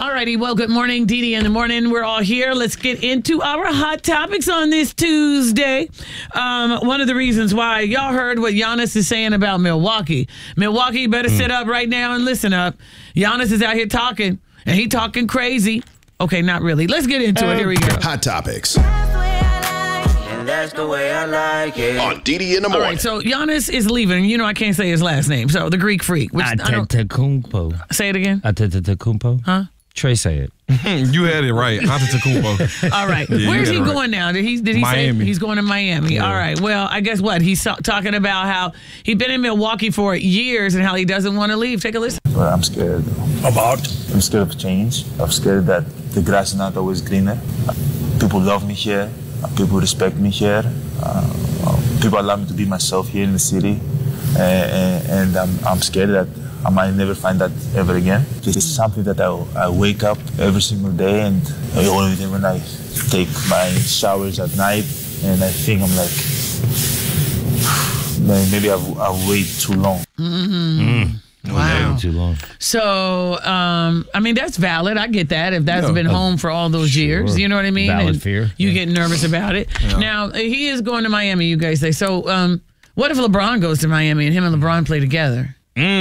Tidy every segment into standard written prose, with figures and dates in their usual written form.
All righty. Well, good morning, Dee Dee in the morning. We're all here. Let's get into our hot topics on this Tuesday. One of the reasons why y'all heard what Giannis is saying about Milwaukee. Milwaukee better sit up right now and listen up. Giannis is out here talking, and he talking crazy. Okay, not really. Let's get into it. Here we go. Hot topics. That's the way I like it. On Dee Dee in the All morning. right, so Giannis is leaving. You know I can't say his last name. So the Greek freak. Which I don't, Antetokounmpo. say it again. Antetokounmpo. Huh? Trey, say it. You had it right. Antetokounmpo. All right. Where's he going now? Did he say Miami. he's going to Miami? Yeah. All right. Well, I guess what? He's talking about how he's been in Milwaukee for years and how he doesn't want to leave. Take a listen. But I'm scared. About? I'm scared of change. I'm scared that the grass is not always greener. People love me here. People respect me here. People allow me to be myself here in the city. And I'm scared that I might never find that ever again. It's something that I wake up every single day, and only when I take my showers at night, and I think I'm like, maybe I've waited too long. Wow. Too long. So, I mean, that's valid. I get that. If that's been home for all those years, you know what I mean? Valid and fear. You get nervous about it. Yeah. Now, he is going to Miami, you guys say. So, what if LeBron goes to Miami and him and LeBron play together?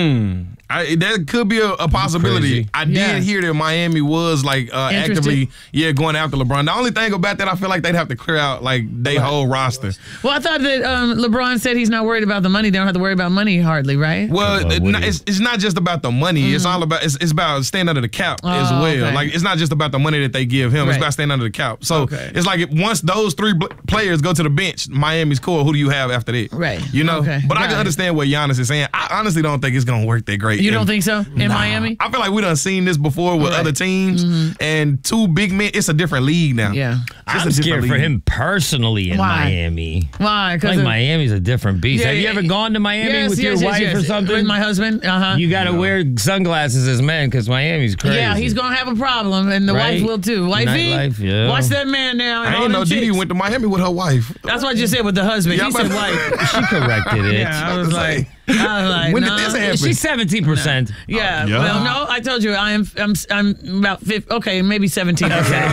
That could be a possibility. Crazy. I did hear that Miami was like actively, going after LeBron. The only thing about that, I feel like they'd have to clear out like their whole roster. Well, I thought that LeBron said he's not worried about the money. They don't have to worry about money hardly, right? Well, it's not just about the money. It's all about it's about staying under the cap as well. okay. Like it's not just about the money that they give him. It's Right. about staying under the cap. So Okay. it's like once those three players go to the bench, Miami's core. Who do you have after that? Right. You know. Okay. But I Got can it. understand what Giannis is saying. I honestly don't think it's gonna work that great. You don't think so in Miami? I feel like we done seen this before with Right. other teams, and two big men. It's a different league now. Yeah. It's a I'm different scared for league. him personally in Why? Miami. Why? Like Miami's a different beast. Yeah, Have you yeah, ever gone to Miami with your wife or something? With my husband. Uh-huh. You got to wear sunglasses as men because Miami's crazy. Yeah, he's going to have a problem, and the Right? wife will too. Wifey, Nightlife, yeah. watch that man now. And I all didn't know them Didi chicks. went to Miami with her wife. That's what I just said with the husband. Yeah, He but- said wife. She corrected it. Yeah, I was like, When did this happen? She's 17%. Yeah. Yeah. Well, no, I told you I'm about 50, okay, maybe 17%.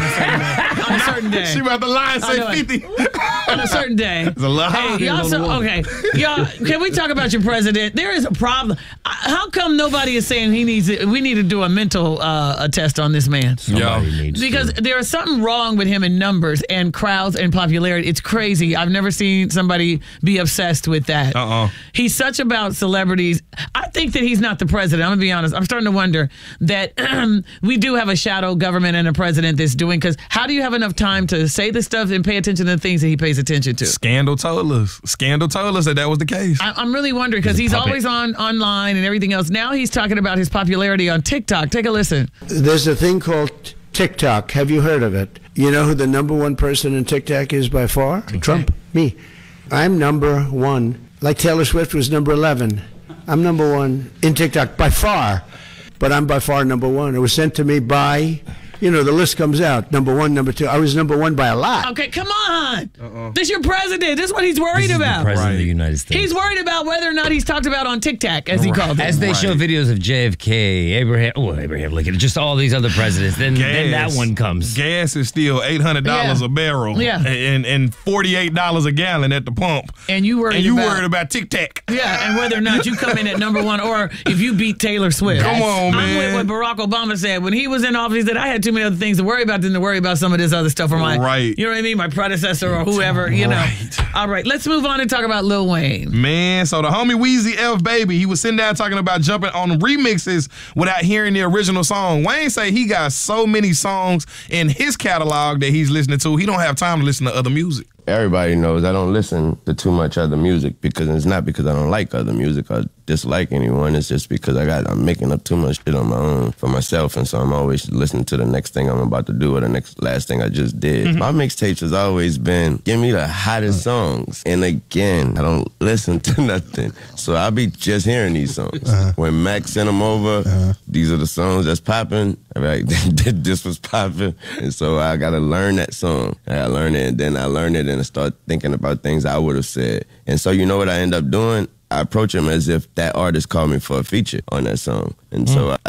On a certain day. She about to lie and I know say it. 50. On a certain day. It's a lot. Hey, y'all, okay. Y'all, can we talk about your president? There is a problem. How come nobody is saying we need to do a mental test on this man? Somebody needs Because to. there is something wrong with him in numbers and crowds and popularity. It's crazy. I've never seen somebody be obsessed with that. He's such about celebrities. I think that he's not the president. I'm going to be honest. I'm starting to wonder that we do have a shadow government and a president that's doing, because how do you have enough time to say this stuff and pay attention to the things that he pays attention to? Scandal told us. Scandal told us that was the case. I'm really wondering, because he's always online and everything else. Now he's talking about his popularity on TikTok. Take a listen. There's a thing called TikTok. Have you heard of it? You know who the number one person in TikTok is by far? Trump. Me. I'm number one. Like Taylor Swift was number 11. I'm number one in TikTok by far. But I'm by far number one. It was sent to me by, the list comes out. Number one, number two. I was number one by a lot. Okay, come on. This is your president. This is what he's worried This is about. the president of the United States. He's worried about whether or not he's talked about on TikTok, as he called it. As they show videos of JFK, Abraham Lincoln, just all these other presidents, then that one comes. Gas is still $800 a barrel. Yeah. And $48 a gallon at the pump. And you worried about TikTok. Yeah, and whether or not you come in at number one, or if you beat Taylor Swift. Come on, I'm man. with what Barack Obama said. When he was in office, he said, I had too many other things to worry about than to worry about some of this other stuff for my, Right. you know what I mean, my predecessor or whoever, you know. Right. All right, let's move on and talk about Lil Wayne. Man, so the homie Weezy F Baby, he was sitting down talking about jumping on remixes without hearing the original song. Wayne say he got so many songs in his catalog that he's listening to, he don't have time to listen to other music. Everybody knows I don't listen to too much other music, because it's not because I don't like other music or dislike anyone. It's just because I'm making up too much shit on my own for myself, and so I'm always listening to the next thing I'm about to do or the last thing I just did. My mixtapes has always been, give me the hottest songs. And again, I don't listen to nothing. So I'll be just hearing these songs. When Max sent them over, these are the songs that's popping. Right, this was popping. And so I got to learn that song. I learned it, and then I learned it, and I start thinking about things I would have said. And so you know what I end up doing? I approach him as if that artist called me for a feature on that song. And so